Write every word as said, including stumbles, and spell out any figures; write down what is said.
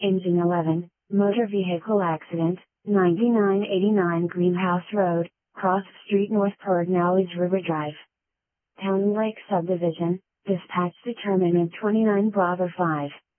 Engine eleven, motor vehicle accident, ninety-nine eighty-nine Greenhouse Road, Cross Street North Port Knowledge River Drive. Town Lake Subdivision, dispatch determinant twenty-nine Bravo five.